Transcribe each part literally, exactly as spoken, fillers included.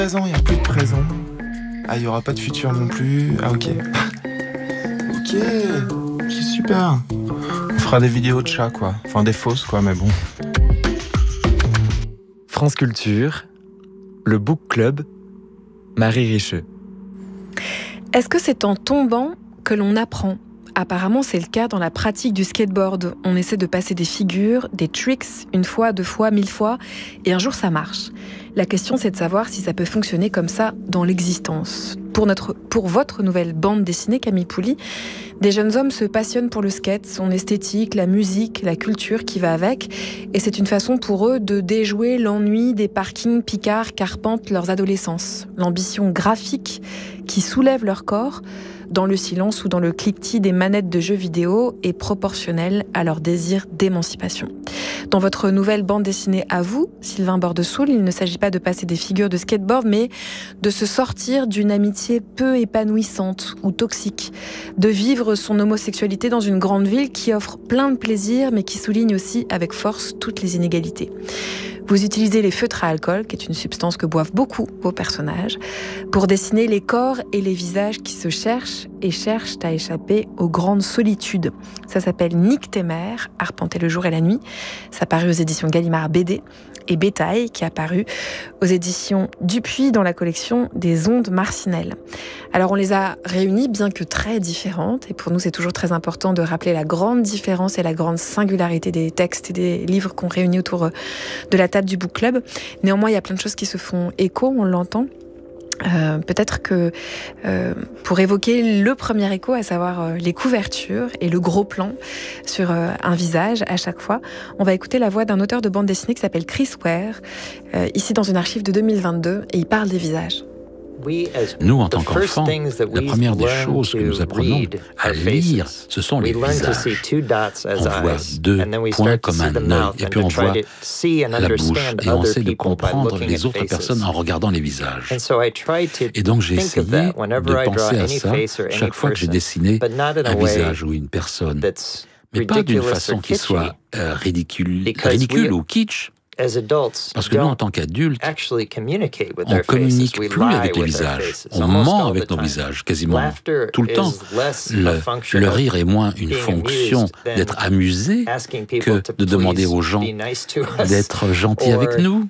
Présent, il n'y a plus de présent. Ah, il n'y aura pas de futur non plus. Ah, ok. Ok, c'est super. On fera des vidéos de chats, quoi. Enfin, des fausses, quoi, mais bon. France Culture, le Book Club, Marie Richeux. Est-ce que c'est en tombant que l'on apprend ? Apparemment, c'est le cas dans la pratique du skateboard. On essaie de passer des figures, des tricks, une fois, deux fois, mille fois, et un jour ça marche. La question, c'est de savoir si ça peut fonctionner comme ça dans l'existence. Pour, notre, pour votre nouvelle bande dessinée, Camille Pouli, des jeunes hommes se passionnent pour le skate, son esthétique, la musique, la culture qui va avec, et c'est une façon pour eux de déjouer l'ennui des parkings picards qu'arpentent leurs adolescences. L'ambition graphique qui soulève leur corps, dans le silence ou dans le cliquetis des manettes de jeux vidéo, est proportionnelle à leur désir d'émancipation. Dans votre nouvelle bande dessinée à vous, Sylvain Bordesoul, il ne s'agit pas de passer des figures de skateboard, mais de se sortir d'une amitié peu épanouissante ou toxique, de vivre son homosexualité dans une grande ville qui offre plein de plaisirs, mais qui souligne aussi avec force toutes les inégalités. Vous utilisez les feutres à alcool, qui est une substance que boivent beaucoup vos personnages, pour dessiner les corps et les visages qui se cherchent et cherchent à échapper aux grandes solitudes. Ça s'appelle Nique tes mères, arpenter le jour et la nuit. Ça paru aux éditions Gallimard B D, et Bétail, qui a paru aux éditions Dupuis dans la collection des Ondes Marcinelles. Alors on les a réunies, bien que très différentes, et pour nous c'est toujours très important de rappeler la grande différence et la grande singularité des textes et des livres qu'on réunit autour de la table du Book Club. Néanmoins, il y a plein de choses qui se font écho, on l'entend. Euh, peut-être que euh, pour évoquer le premier écho, à savoir euh, les couvertures et le gros plan sur euh, un visage à chaque fois, on va écouter la voix d'un auteur de bande dessinée qui s'appelle Chris Ware, euh, ici dans une archive de deux mille vingt-deux, et il parle des visages. Nous, en tant qu'enfants, la première des choses que nous apprenons à lire, ce sont les visages. On voit deux points comme un œil, et puis on voit la bouche, et on essaie de comprendre les autres personnes en regardant les visages. Et donc j'ai essayé de penser à ça chaque fois que j'ai dessiné un visage ou une personne, mais pas d'une façon qui soit euh, ridicule, ridicule ou kitsch. Parce que nous, en tant qu'adultes, on ne communique plus avec les visages. On ment avec nos visages, quasiment tout le temps. Le, le rire est moins une fonction d'être amusé que de demander aux gens d'être gentils avec nous.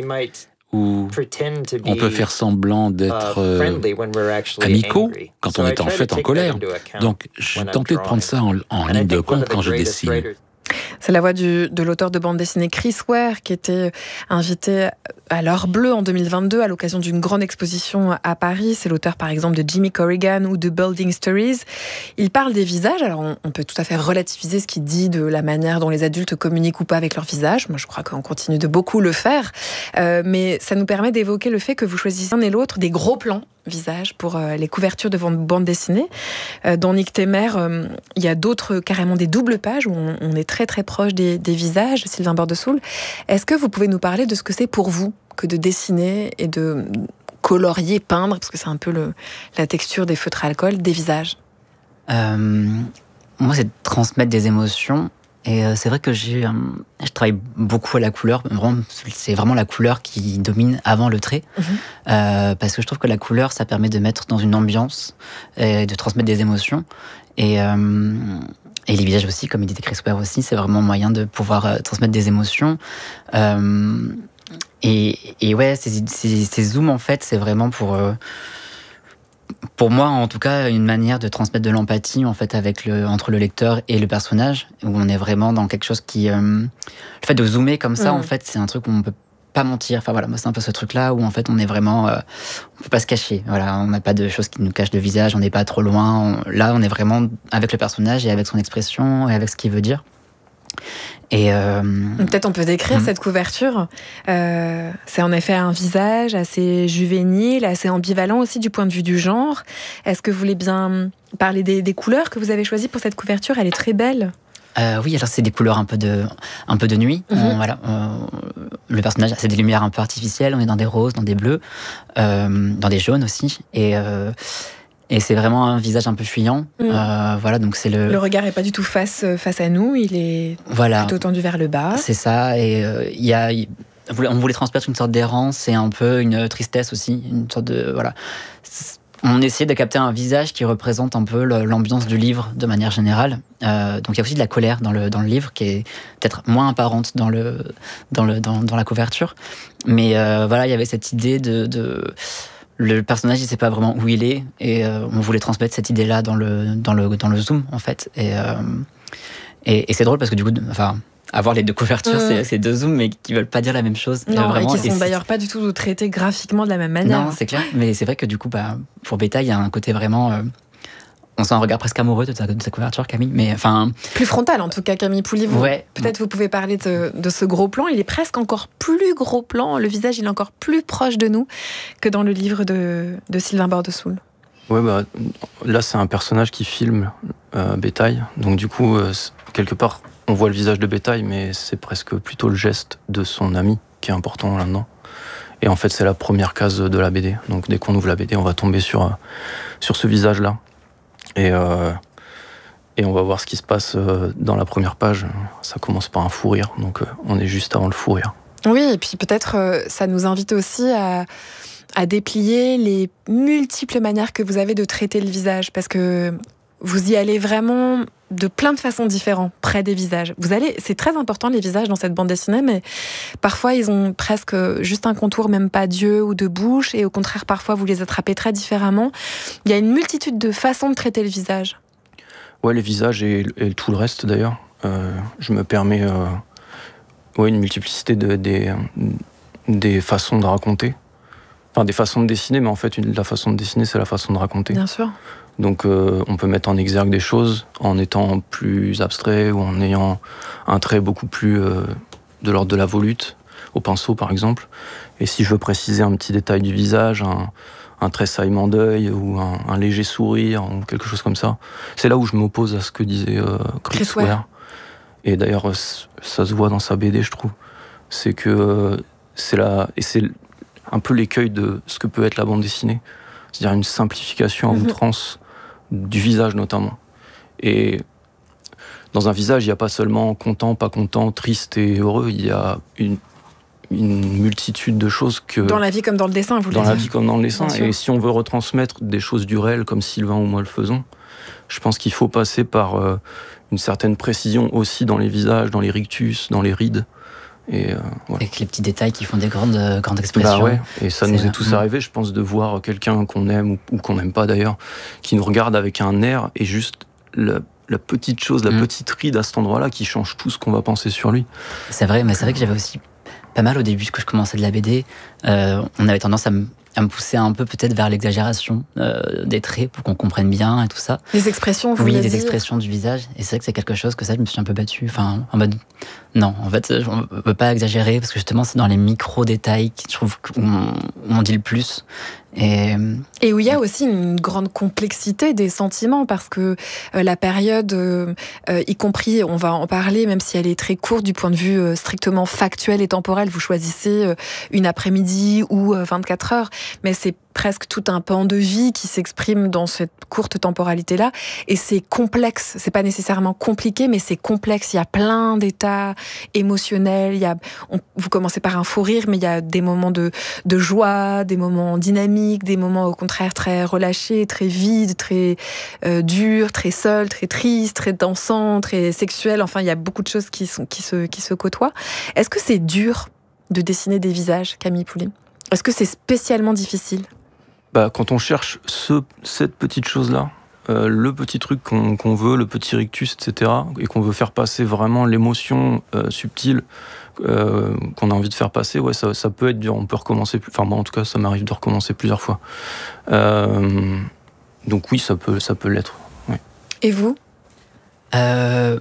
Ou on peut faire semblant d'être euh, amicaux quand on est en fait en colère. Donc, j'ai tenté de prendre ça en, en ligne de compte quand je dessine. C'est la voix du, de l'auteur de bande dessinée Chris Ware, qui était invité à l'Heure Bleue en deux mille vingt-deux à l'occasion d'une grande exposition à Paris. C'est l'auteur par exemple de Jimmy Corrigan ou de Building Stories. Il parle des visages. Alors on, on peut tout à fait relativiser ce qu'il dit de la manière dont les adultes communiquent ou pas avec leur visage. Moi je crois qu'on continue de beaucoup le faire. Euh, mais ça nous permet d'évoquer le fait que vous choisissez l'un et l'autre des gros plans visage pour euh, les couvertures de votre bande dessinée. Euh, dans Nique tes mères, euh, il y a d'autres, carrément des doubles pages où on, on est très très proche des, des visages. Sylvain Bordesoul, est-ce que vous pouvez nous parler de ce que c'est pour vous que de dessiner et de colorier, peindre, parce que c'est un peu le, la texture des feutres à alcool, des visages? euh, Moi, c'est de transmettre des émotions. Et euh, c'est vrai que j'ai, euh, je travaille beaucoup à la couleur. Vraiment, c'est vraiment la couleur qui domine avant le trait. Mmh. Euh, parce que je trouve que la couleur, ça permet de mettre dans une ambiance et de transmettre des émotions. Et, euh, et les visages aussi, comme il dit Chris Ware aussi, c'est vraiment un moyen de pouvoir euh, transmettre des émotions. Euh, et, et ouais, ces, ces, ces zooms, en fait, c'est vraiment pour... Euh, Pour moi, en tout cas, une manière de transmettre de l'empathie en fait avec le entre le lecteur et le personnage, où on est vraiment dans quelque chose qui, euh, le fait de zoomer comme ça, mmh. en fait, c'est un truc où on peut pas mentir. Enfin voilà, moi c'est un peu ce truc-là où en fait on est vraiment, euh, on peut pas se cacher. Voilà, on n'a pas de choses qui nous cachent le visage, on n'est pas trop loin. On, là, on est vraiment avec le personnage et avec son expression et avec ce qu'il veut dire. Et euh... peut-être on peut décrire mmh. cette couverture. Euh, c'est en effet un visage assez juvénile, assez ambivalent aussi du point de vue du genre. Est-ce que vous voulez bien parler des, des couleurs que vous avez choisies pour cette couverture? Elle est très belle. Euh, oui, alors c'est des couleurs un peu de, un peu de nuit. Mmh. On, voilà, on, le personnage, c'est des lumières un peu artificielles. On est dans des roses, dans des bleus, euh, dans des jaunes aussi. Et euh, Et c'est vraiment un visage un peu fuyant. Mmh. Euh, voilà, donc c'est le... le regard n'est pas du tout face, face à nous, il est voilà. plutôt tendu vers le bas. C'est ça, et il euh, y a... on voulait transmettre une sorte d'errance et un peu une tristesse aussi, une sorte de voilà. On essayait de capter un visage qui représente un peu l'ambiance du livre de manière générale. Euh, donc il y a aussi de la colère dans le, dans le livre qui est peut-être moins apparente dans, le, dans, le, dans, dans la couverture. Mais euh, voilà, il y avait cette idée de... de le personnage, il ne sait pas vraiment où il est. Et euh, on voulait transmettre cette idée-là dans le, dans le, dans le zoom, en fait. Et, euh, et, et c'est drôle parce que du coup... Enfin, avoir les deux couvertures, mmh. c'est, c'est deux zooms, mais qui veulent pas dire la même chose. Non, vraiment, et qui sont et d'ailleurs pas du tout traités graphiquement de la même manière. Non, c'est clair. Mais c'est vrai que du coup, bah, pour Bétail, il y a un côté vraiment... Euh, on sent un regard presque amoureux de ta, de ta couverture, Camille. Mais enfin... Plus frontal, en tout cas, Camille Pouli. Vous, ouais. Peut-être vous pouvez parler de, de ce gros plan. Il est presque encore plus gros plan. Le visage, il est encore plus proche de nous que dans le livre de, de Sylvain Bordesoul. Ouais, bah, là, c'est un personnage qui filme euh, Bétail. Donc du coup, euh, quelque part... On voit le visage de Bétail, mais c'est presque plutôt le geste de son ami qui est important là-dedans. Et en fait, c'est la première case de la B D. Donc dès qu'on ouvre la B D, on va tomber sur, sur ce visage-là. Et, euh, et on va voir ce qui se passe dans la première page. Ça commence par un fou rire, donc on est juste avant le fou rire. Oui, et puis peut-être euh, ça nous invite aussi à, à déplier les multiples manières que vous avez de traiter le visage. Parce que vous y allez vraiment de plein de façons différentes, près des visages. Vous allez, c'est très important les visages dans cette bande dessinée, mais parfois ils ont presque juste un contour, même pas d'yeux ou de bouche, et au contraire parfois vous les attrapez très différemment. Il y a une multitude de façons de traiter le visage. Ouais, les visages et, et tout le reste d'ailleurs. Euh, je me permets euh, ouais, une multiplicité de, des, des façons de raconter. Enfin, des façons de dessiner, mais en fait, une, la façon de dessiner, c'est la façon de raconter. Bien sûr. Donc euh, on peut mettre en exergue des choses en étant plus abstrait ou en ayant un trait beaucoup plus euh, de l'ordre de la volute, au pinceau par exemple. Et si je veux préciser un petit détail du visage, un, un tressaillement d'œil ou un, un léger sourire ou quelque chose comme ça, c'est là où je m'oppose à ce que disait euh, Chris Ware. Et d'ailleurs ça se voit dans sa B D, je trouve. C'est que euh, c'est la, et c'est un peu l'écueil de ce que peut être la bande dessinée. C'est-à-dire une simplification à outrance du visage notamment. Et dans un visage, il n'y a pas seulement content, pas content, triste et heureux, il y a une, une multitude de choses que... Dans la vie comme dans le dessin, vous voulez dire. Dans la dire. vie comme dans le dessin. Et si on veut retransmettre des choses du réel comme Sylvain ou moi le faisons, je pense qu'il faut passer par euh, une certaine précision aussi dans les visages, dans les rictus, dans les rides. Et euh, voilà. Avec les petits détails qui font des grandes, euh, grandes expressions. Bah ouais. Et ça c'est nous est là. tous mmh. arrivé, je pense, de voir quelqu'un qu'on aime ou, ou qu'on n'aime pas d'ailleurs, qui nous regarde avec un air et juste la, la petite chose, la mmh. petite ride à cet endroit-là qui change tout ce qu'on va penser sur lui. C'est vrai, mais c'est vrai que j'avais aussi pas mal au début que je commençais de la B D. Euh, on avait tendance à me à me pousser un peu peut-être vers l'exagération euh, des traits pour qu'on comprenne bien et tout ça. Les expressions, vous Oui, voulez des dire. expressions du visage. Et c'est vrai que c'est quelque chose que ça, je me suis un peu battue. Enfin, en mode, non, en fait, on ne peut pas exagérer parce que justement, c'est dans les micro-détails que je trouve qu'on on dit le plus. Et, et où il y a aussi une grande complexité des sentiments parce que euh, la période, euh, euh, y compris, on va en parler, même si elle est très courte du point de vue euh, strictement factuel et temporel, vous choisissez euh, une après-midi ou euh, vingt-quatre heures, mais c'est presque tout un pan de vie qui s'exprime dans cette courte temporalité-là. Et c'est complexe. C'est pas nécessairement compliqué, mais c'est complexe. Il y a plein d'états émotionnels. Il y a, on, vous commencez par un fou rire, mais il y a des moments de, de joie, des moments dynamiques, des moments au contraire très relâchés, très vides, très euh, durs, très seuls, très tristes, très dansants, très sexuels. Enfin, il y a beaucoup de choses qui, sont, qui, se, qui se côtoient. Est-ce que c'est dur de dessiner des visages, Camille Pouli ? Est-ce que c'est spécialement difficile ? Bah, quand on cherche ce, cette petite chose-là, euh, le petit truc qu'on, qu'on veut, le petit rictus, et cetera, et qu'on veut faire passer vraiment l'émotion euh, subtile euh, qu'on a envie de faire passer, ouais, ça, ça peut être dur. On peut recommencer. Enfin, moi, en tout cas, ça m'arrive de recommencer plusieurs fois. Euh, donc oui, ça peut, ça peut l'être. Ouais. Et vous ? euh,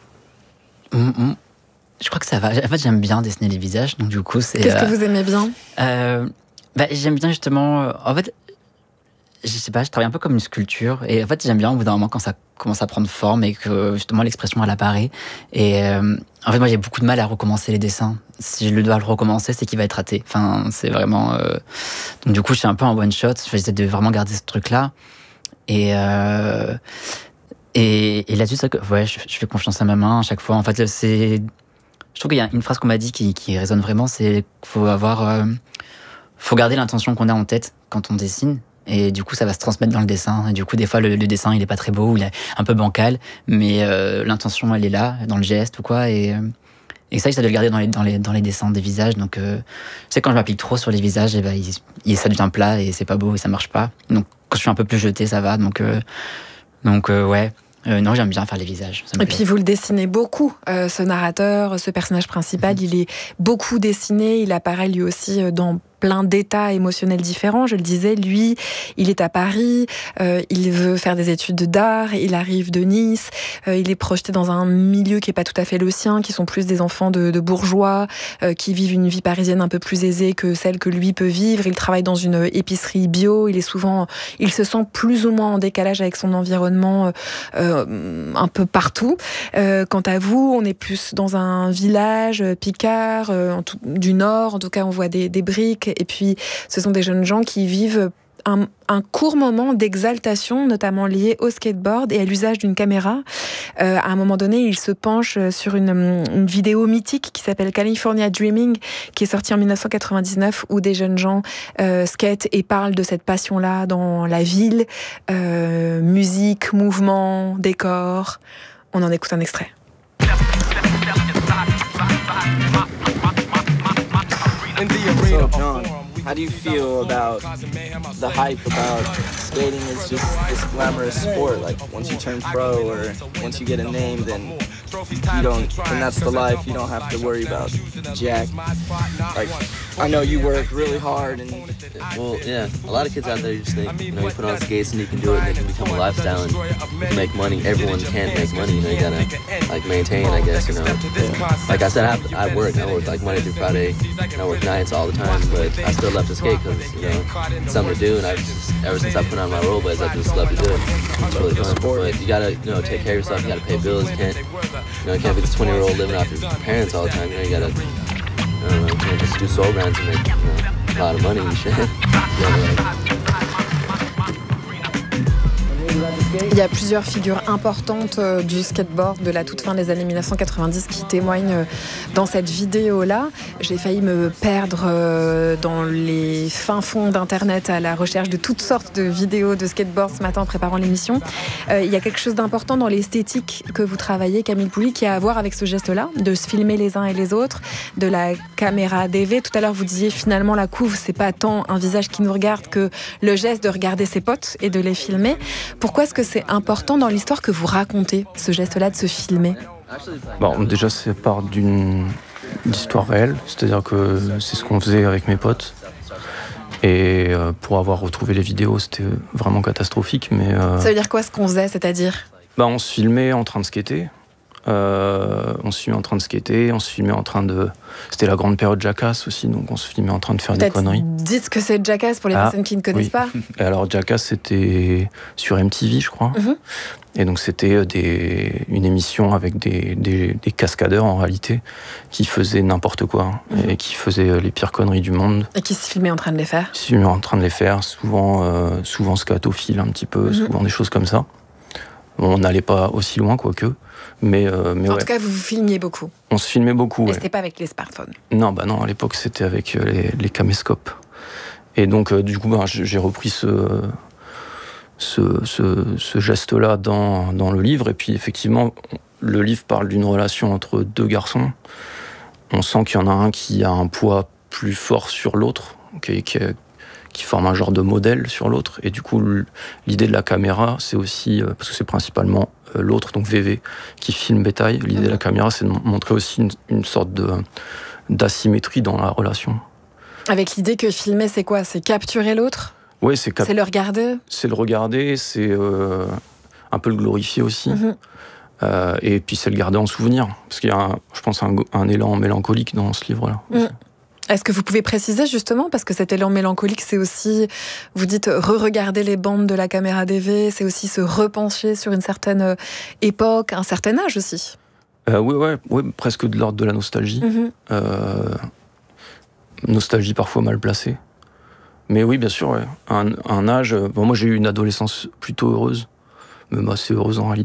mm, mm, Je crois que ça va. En fait, j'aime bien dessiner les visages, donc du coup, c'est. Qu'est-ce euh, que vous aimez bien ? euh, bah, J'aime bien justement. Euh, en fait. Je sais pas, je travaille un peu comme une sculpture. Et en fait, j'aime bien au bout d'un moment quand ça commence à prendre forme et que justement l'expression elle apparaît. Et euh, en fait, moi j'ai beaucoup de mal à recommencer les dessins. Si je dois le recommencer, c'est qu'il va être raté. Enfin, c'est vraiment. Euh... Donc du coup, je suis un peu en one shot. J'essaie de vraiment garder ce truc-là. Et euh... et, et là-dessus, c'est que ouais, je, je fais confiance à ma main à chaque fois. En fait, c'est je trouve qu'il y a une phrase qu'on m'a dit qui, qui résonne vraiment, c'est qu'il faut avoir, euh, faut garder l'intention qu'on a en tête quand on dessine. Et du coup, ça va se transmettre dans le dessin. Et du coup, des fois, le, le dessin, il est pas très beau, il est un peu bancal, mais euh, l'intention, elle est là, dans le geste ou quoi. Et, euh, et ça, ça doit le garder dans les, dans les, dans les dessins des visages. Donc, euh, je sais, quand je m'applique trop sur les visages, et ben, il, il, ça devient plat et c'est pas beau et ça marche pas. Donc, quand je suis un peu plus jeté, ça va. Donc, euh, donc euh, ouais. Euh, non, j'aime bien faire les visages. Et puis vous le dessinez beaucoup, euh, ce narrateur, ce personnage principal, mmh. il est beaucoup dessiné, il apparaît lui aussi dans plein d'états émotionnels différents. Je le disais, lui, il est à Paris, euh, il veut faire des études d'art, il arrive de Nice, euh, il est projeté dans un milieu qui n'est pas tout à fait le sien, qui sont plus des enfants de, de bourgeois, euh, qui vivent une vie parisienne un peu plus aisée que celle que lui peut vivre. Il travaille dans une épicerie bio, il est souvent, il se sent plus ou moins en décalage avec son environnement euh, un peu partout. Euh, quant à vous, on est plus dans un village picard, euh, en tout, du Nord, en tout cas on voit des, des briques. Et puis, ce sont des jeunes gens qui vivent un, un court moment d'exaltation, notamment lié au skateboard et à l'usage d'une caméra. Euh, à un moment donné, ils se penchent sur une, une vidéo mythique qui s'appelle California Dreaming, qui est sortie en dix-neuf cent quatre-vingt-dix-neuf, où des jeunes gens euh, skatent et parlent de cette passion-là dans la ville. Euh, musique, mouvement, décor. On en écoute un extrait. In the arena. So, John, how do you feel about the hype about skating is just this glamorous sport? Like, once you turn pro or once you get a name, then you don't, then that's the life. You don't have to worry about jack. Like, I know you work really hard and... Well, yeah, a lot of kids out there just think, you know, you put on skates and you can do it and it can become a lifestyle and you can make money. Everyone can't make money, you know, you gotta, like, maintain, I guess, you know. Yeah. Like I said, I, I work, I work, like, Monday through Friday, and I work nights all the time, but I still love to skate because, you know, it's something to do, and I just, ever since I put on my rollerblades, I just love to do it. It's really fun, but you gotta, you know, take care of yourself, you gotta pay bills, you can't, you know, you can't be this twenty-year-old living off your parents all the time, you know, you gotta, I don't know, you know, just do soul grinds and make, you know, a lot of money and shit. Yeah, Il y a plusieurs figures importantes du skateboard de la toute fin des années dix-neuf cent quatre-vingt-dix qui témoignent dans cette vidéo-là. J'ai failli me perdre dans les fins fonds d'Internet à la recherche de toutes sortes de vidéos de skateboard ce matin en préparant l'émission. Il y a quelque chose d'important dans l'esthétique que vous travaillez, Camille Pouilly, qui a à voir avec ce geste-là, de se filmer les uns et les autres, de la caméra D V. Tout à l'heure, vous disiez finalement la couve, c'est pas tant un visage qui nous regarde que le geste de regarder ses potes et de les filmer. Pourquoi est-ce que c'est important dans l'histoire que vous racontez, ce geste-là de se filmer? Bon, déjà, c'est part d'une histoire réelle, c'est-à-dire que c'est ce qu'on faisait avec mes potes. Et euh, pour avoir retrouvé les vidéos, c'était vraiment catastrophique. Mais, euh... ça veut dire quoi ce qu'on faisait, c'est-à-dire? Bah, on se filmait en train de skater. Euh, on se filmait en train de skater, on se filmait en train de... C'était la grande période Jackass aussi, donc on se filmait en train de faire Peut-être des conneries. Dites ce que c'est Jackass pour les ah, personnes qui ne connaissent oui. pas. Et alors Jackass, c'était sur M T V, je crois. Mm-hmm. Et donc c'était des... une émission avec des... Des... des cascadeurs, en réalité, qui faisaient n'importe quoi, mm-hmm. et qui faisaient les pires conneries du monde. Et qui se filmaient en train de les faire. Qui se filmaient en train de les faire, souvent, euh, souvent scatophile un petit peu, mm-hmm. souvent des choses comme ça. On n'allait pas aussi loin, quoique. Mais, euh, mais en ouais. tout cas, vous vous filmiez beaucoup. On se filmait beaucoup, Et ouais. c'était pas avec les smartphones. Non, bah non, à l'époque, c'était avec les, les caméscopes. Et donc, euh, du coup, bah, j'ai repris ce, ce, ce, ce geste-là dans, dans le livre. Et puis, effectivement, le livre parle d'une relation entre deux garçons. On sent qu'il y en a un qui a un poids plus fort sur l'autre, qui, qui, qui forme un genre de modèle sur l'autre. Et du coup, l'idée de la caméra, c'est aussi, euh, parce que c'est principalement euh, l'autre, donc V V, qui filme Bétail. L'idée mmh. de la caméra, c'est de montrer aussi une, une sorte de, d'asymétrie dans la relation. Avec l'idée que filmer, c'est quoi? C'est capturer l'autre? Oui, c'est cap- C'est le regarder? C'est le regarder, c'est euh, un peu le glorifier aussi. Mmh. Euh, et puis c'est le garder en souvenir. Parce qu'il y a, un, je pense, un, un élan mélancolique dans ce livre-là. Mmh. Est-ce que vous pouvez préciser justement, parce que cet élan mélancolique, c'est aussi, vous dites, re-regarder les bandes de la caméra D V, c'est aussi se repencher sur une certaine époque, un certain âge aussi. Euh, oui, ouais, ouais, presque de l'ordre de la nostalgie. Mm-hmm. Euh, nostalgie parfois mal placée. Mais oui, bien sûr, ouais. un, un âge... Bon, moi, j'ai eu une adolescence plutôt heureuse, même assez heureuse en réalité.